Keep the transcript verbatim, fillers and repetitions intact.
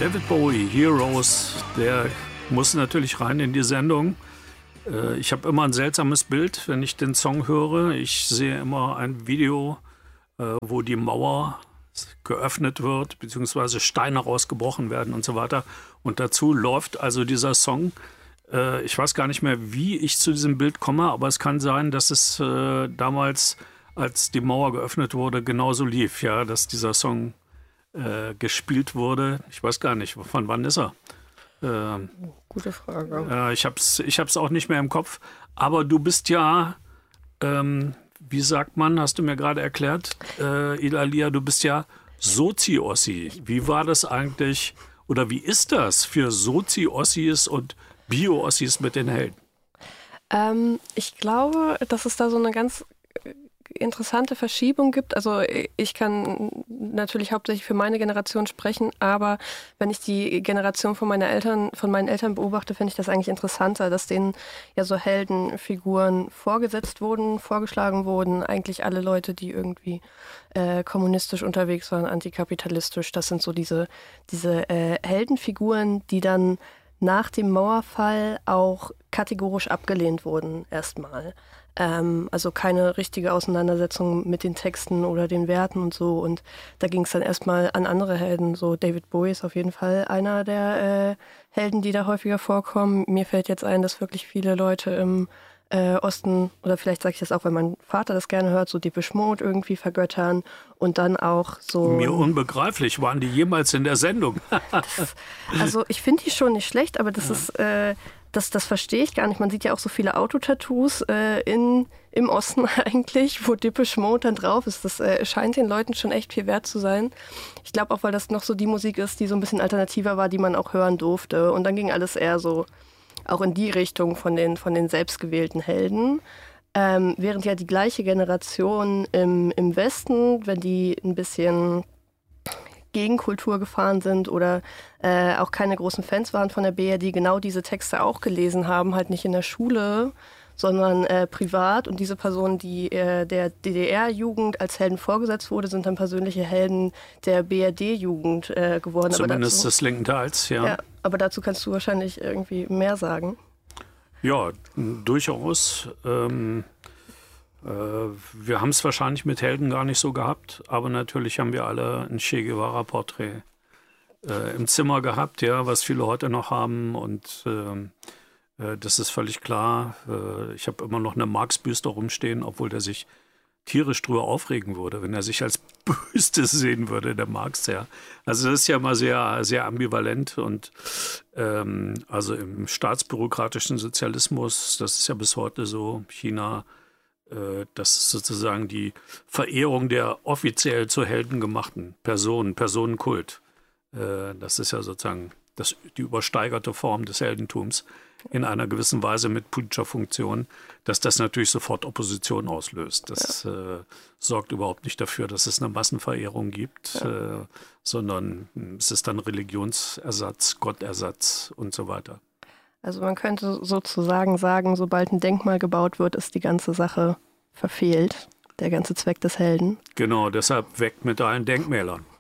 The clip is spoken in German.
David Bowie, Heroes, der muss natürlich rein in die Sendung. Äh, ich habe immer ein seltsames Bild, wenn ich den Song höre. Ich sehe immer ein Video, äh, wo die Mauer geöffnet wird, beziehungsweise Steine rausgebrochen werden und so weiter. Und dazu läuft also dieser Song. Äh, ich weiß gar nicht mehr, wie ich zu diesem Bild komme, aber es kann sein, dass es äh, damals, als die Mauer geöffnet wurde, genauso lief, ja, dass dieser Song äh, gespielt wurde. Ich weiß gar nicht, von wann ist er? Äh, Gute Frage. Äh, ich hab's, ich hab's auch nicht mehr im Kopf. Aber du bist ja, ähm, wie sagt man, hast du mir gerade erklärt, äh, Idalia, du bist ja Sozi-Ossi. Wie war das eigentlich, oder wie ist das für Sozi-Ossis und Bio-Ossis mit den Helden? Ähm, ich glaube, dass es da so eine ganz interessante Verschiebung gibt. Also ich kann natürlich hauptsächlich für meine Generation sprechen, aber wenn ich die Generation von meiner Eltern, von meinen Eltern beobachte, finde ich das eigentlich interessanter, dass denen ja so Heldenfiguren vorgesetzt wurden, vorgeschlagen wurden. Eigentlich alle Leute, die irgendwie äh, kommunistisch unterwegs waren, antikapitalistisch. Das sind so diese, diese äh, Heldenfiguren, die dann nach dem Mauerfall auch kategorisch abgelehnt wurden erstmal. Ähm, also keine richtige Auseinandersetzung mit den Texten oder den Werten und so. Und da ging es dann erstmal an andere Helden. So David Bowie ist auf jeden Fall einer der äh, Helden, die da häufiger vorkommen. Mir fällt jetzt ein, dass wirklich viele Leute im äh, Osten, oder vielleicht sage ich das auch, weil mein Vater das gerne hört, so Depeche Mode irgendwie vergöttern und dann auch so... Mir unbegreiflich, waren die jemals in der Sendung? das, also ich finde die schon nicht schlecht, aber das ja. ist... Äh, Das, das verstehe ich gar nicht. Man sieht ja auch so viele Autotattoos äh, in, im Osten eigentlich, wo Depeche Mode dann drauf ist. Das äh, scheint den Leuten schon echt viel wert zu sein. Ich glaube auch, weil das noch so die Musik ist, die so ein bisschen alternativer war, die man auch hören durfte. Und dann ging alles eher so auch in die Richtung von den, von den selbstgewählten Helden. Ähm, während ja die gleiche Generation im, im Westen, wenn die ein bisschen Gegenkultur gefahren sind oder äh, auch keine großen Fans waren von der B R D, genau diese Texte auch gelesen haben, halt nicht in der Schule, sondern äh, privat. Und diese Personen, die äh, der D D R-Jugend als Helden vorgesetzt wurde, sind dann persönliche Helden der B R D-Jugend äh, geworden. Zumindest aber dazu, des linken Teils, ja. ja. Aber dazu kannst du wahrscheinlich irgendwie mehr sagen. Ja, durchaus. Ähm Wir haben es wahrscheinlich mit Helden gar nicht so gehabt, aber natürlich haben wir alle ein Che Guevara-Porträt äh, im Zimmer gehabt, ja, was viele heute noch haben, und äh, das ist völlig klar. Äh, ich habe immer noch eine Marx-Büste rumstehen, obwohl der sich tierisch drüber aufregen würde, wenn er sich als Büste sehen würde, der Marx, ja. Also das ist ja immer sehr, sehr ambivalent, und ähm, also im staatsbürokratischen Sozialismus, das ist ja bis heute so, China, das ist sozusagen die Verehrung der offiziell zu Helden gemachten Personen, Personenkult. Das ist ja sozusagen das, die übersteigerte Form des Heldentums in einer gewissen Weise mit politischer Funktion, dass das natürlich sofort Opposition auslöst. Das ja. äh, sorgt überhaupt nicht dafür, dass es eine Massenverehrung gibt, ja. äh, sondern es ist dann Religionsersatz, Gottersatz und so weiter. Also man könnte sozusagen sagen, sobald ein Denkmal gebaut wird, ist die ganze Sache verfehlt, der ganze Zweck des Helden. Genau, deshalb weg mit allen Denkmälern.